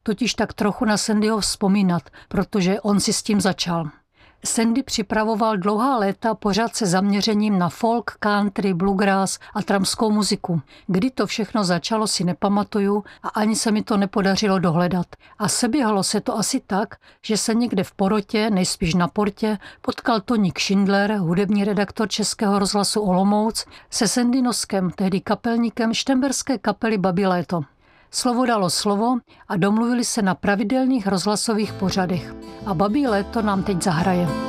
totiž tak trochu na Sandyho vzpomínat, protože on si s tím začal. Sandy připravoval dlouhá léta pořad se zaměřením na folk, country, bluegrass a trampskou muziku. Kdy to všechno začalo, si nepamatuju a ani se mi to nepodařilo dohledat. A seběhlo se to asi tak, že se někde v porotě, nejspíš na portě, potkal Toník Šindler, hudební redaktor Českého rozhlasu Olomouc, se Sandy Noskem, tehdy kapelníkem šternberské kapely Babí Léto. Slovo dalo slovo a domluvili se na pravidelných rozhlasových pořadech. A Babí Léto nám teď zahraje.